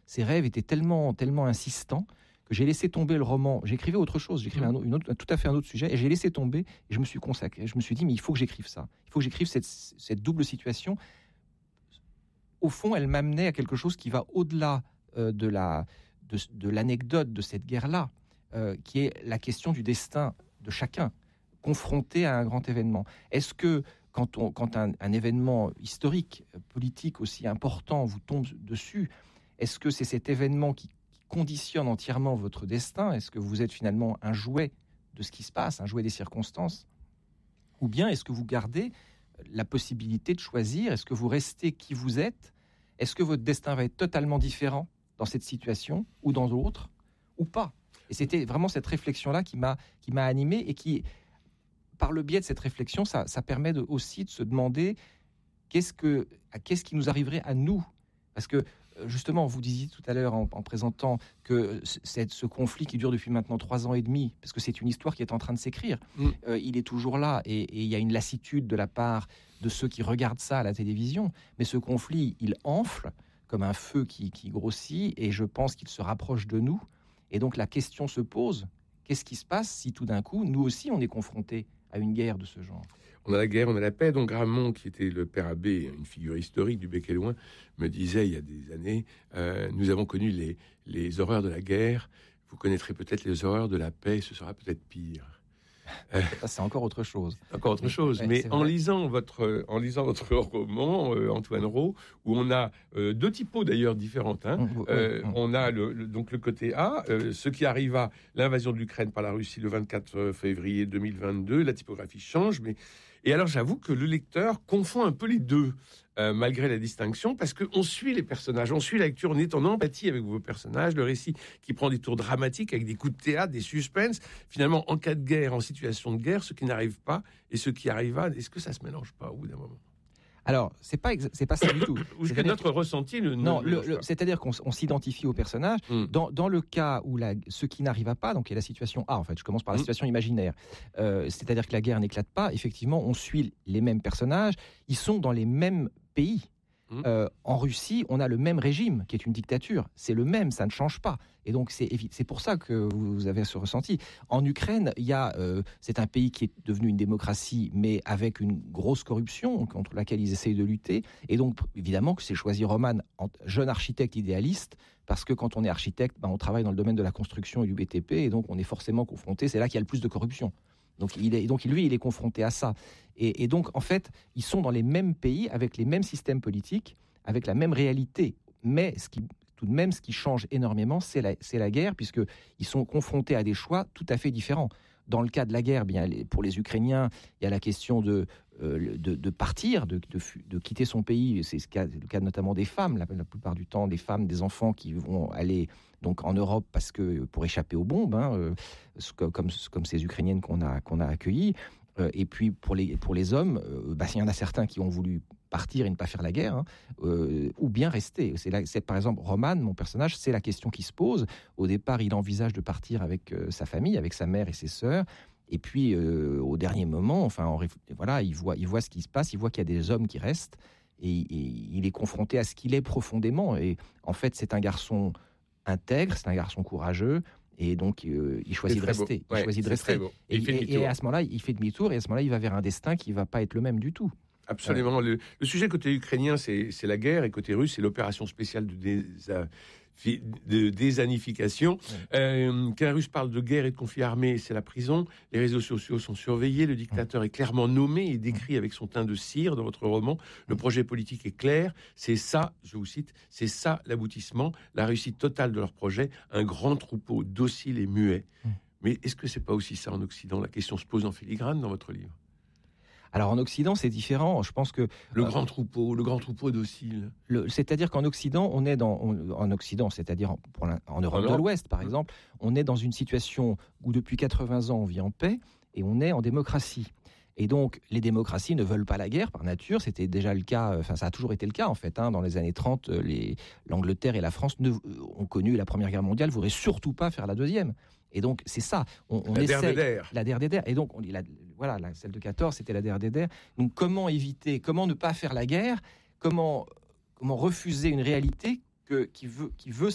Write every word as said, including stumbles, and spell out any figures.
ces rêves étaient tellement, tellement insistants que j'ai laissé tomber le roman. J'écrivais autre chose, j'écrivais un, une autre, tout à fait un autre sujet, et j'ai laissé tomber, et je me suis consacré. Je me suis dit, mais il faut que j'écrive ça. Il faut que j'écrive cette, cette double situation. Au fond, elle m'amenait à quelque chose qui va au-delà euh, de, la, de, de l'anecdote de cette guerre-là, euh, qui est la question du destin de chacun, confronté à un grand événement. Est-ce que, quand, on, quand un, un événement historique, politique aussi important vous tombe dessus, est-ce que c'est cet événement qui conditionne entièrement votre destin? Est-ce que vous êtes finalement un jouet de ce qui se passe, un jouet des circonstances? Ou bien est-ce que vous gardez la possibilité de choisir? Est-ce que vous restez qui vous êtes? Est-ce que votre destin va être totalement différent dans cette situation ou dans d'autres, ou pas? Et c'était vraiment cette réflexion-là qui m'a, qui m'a animé, et qui, par le biais de cette réflexion, ça, ça permet de, aussi de se demander qu'est-ce, que, qu'est-ce qui nous arriverait à nous? Parce que, justement, vous disiez tout à l'heure en, en présentant que c'est ce conflit qui dure depuis maintenant trois ans et demi, parce que c'est une histoire qui est en train de s'écrire. Mmh. Euh, il est toujours là, et, et il y a une lassitude de la part de ceux qui regardent ça à la télévision. Mais ce conflit, il enfle comme un feu qui, qui grossit, et je pense qu'il se rapproche de nous. Et donc la question se pose, qu'est-ce qui se passe si tout d'un coup, nous aussi, on est confrontés à une guerre de ce genre? On a la guerre, on a la paix. Donc Gramont, qui était le père abbé, une figure historique du Bec et Loin, me disait il y a des années, euh, nous avons connu les, les horreurs de la guerre, vous connaîtrez peut-être les horreurs de la paix, ce sera peut-être pire. Euh, c'est encore autre chose. Encore autre chose. Ouais, mais en lisant votre, en lisant votre roman, euh, Antoine Rau, où on a euh, deux typos d'ailleurs différentes. Hein, mmh, euh, mmh. On a le, le, donc le côté A, euh, ce qui arriva, l'invasion de l'Ukraine par la Russie le vingt-quatre février deux mille vingt-deux. La typographie change, mais et alors j'avoue que le lecteur confond un peu les deux. Euh, malgré la distinction, parce qu'on suit les personnages, on suit la lecture, on est en empathie avec vos personnages, le récit qui prend des tours dramatiques avec des coups de théâtre, des suspens. Finalement, en cas de guerre, en situation de guerre, ce qui n'arrive pas et ce qui arriva, est-ce que ça se mélange pas au bout d'un moment? Alors, c'est pas exa- c'est pas ça du tout. Ou que notre ressenti le non, le, le, c'est-à-dire qu'on on s'identifie au personnage. Mm. Dans, dans le cas où la, ce qui n'arriva pas, donc il y a la situation A, en fait, je commence par la mm. situation imaginaire. Euh, c'est-à-dire que la guerre n'éclate pas. Effectivement, on suit les mêmes personnages. Ils sont dans les mêmes pays. Mmh. Euh, en Russie, on a le même régime qui est une dictature. C'est le même, ça ne change pas. Et donc c'est, c'est pour ça que vous avez ce ressenti. En Ukraine, il y a, euh, c'est un pays qui est devenu une démocratie, mais avec une grosse corruption contre laquelle ils essayent de lutter. Et donc évidemment que c'est choisi Roman, jeune architecte idéaliste, parce que quand on est architecte, ben, on travaille dans le domaine de la construction et du B T P, et donc on est forcément confronté. C'est là qu'il y a le plus de corruption. Donc, il est, donc lui, il est confronté à ça. Et, et donc, en fait, ils sont dans les mêmes pays, avec les mêmes systèmes politiques, avec la même réalité. Mais ce qui, tout de même, ce qui change énormément, c'est la, c'est la guerre, puisqu'ils sont confrontés à des choix tout à fait différents. Dans le cas de la guerre, bien, pour les Ukrainiens, il y a la question de, euh, de, de partir, de, de, de quitter son pays. C'est ce cas, le cas notamment des femmes, la, la plupart du temps, des femmes, des enfants qui vont aller donc en Europe parce que, pour échapper aux bombes, hein, euh, comme, comme ces Ukrainiennes qu'on a, qu'on a accueillies. Euh, et puis pour les, pour les hommes, euh, bah, il y en a certains qui ont voulu partir et ne pas faire la guerre, hein, euh, ou bien rester. C'est, là, c'est par exemple Roman, mon personnage, c'est la question qui se pose. Au départ, il envisage de partir avec euh, sa famille, avec sa mère et ses sœurs. Et puis, euh, au dernier moment, enfin, on, voilà, il voit, il voit ce qui se passe, il voit qu'il y a des hommes qui restent, et, et il est confronté à ce qu'il est profondément. Et en fait, c'est un garçon intègre, c'est un garçon courageux. Et donc, euh, il choisit de rester. Il ouais, choisit de rester. Et, et, et à ce moment-là, il fait demi-tour. Et à ce moment-là, il va vers un destin qui ne va pas être le même du tout. Absolument. Le, le sujet côté ukrainien, c'est, c'est la guerre. Et côté russe, c'est l'opération spéciale de, désa, de désanification. Ouais. Euh, quand les Russes parlent de guerre et de conflit armé, c'est la prison. Les réseaux sociaux sont surveillés. Le dictateur ouais. est clairement nommé et décrit avec son teint de cire dans votre roman. Le projet politique est clair. C'est ça, je vous cite, c'est ça l'aboutissement, la réussite totale de leur projet. Un grand troupeau docile et muet. Ouais. Mais est-ce que c'est pas aussi ça en Occident? La question se pose en filigrane dans votre livre. Alors en Occident, c'est différent. Je pense que le euh, grand troupeau, le grand troupeau docile. Le, c'est-à-dire qu'en Occident, on est dans on, en Occident, c'est-à-dire en, pour en Europe Alors, de l'Ouest, par exemple, on est dans une situation où depuis quatre-vingts ans, on vit en paix et on est en démocratie. Et donc, les démocraties ne veulent pas la guerre par nature. C'était déjà le cas, enfin, ça a toujours été le cas, en fait. Hein, dans les années trente, les, l'Angleterre et la France ne, ont connu la Première Guerre mondiale, ne voudraient surtout pas faire la deuxième. Et donc, c'est ça. On, on la essaye, der des der. La der des der. Et donc, on, la, voilà, la, celle de quatorze, c'était la der des der. Donc, comment éviter, comment ne pas faire la guerre? Comment, comment refuser une réalité que, qui veut, qui veut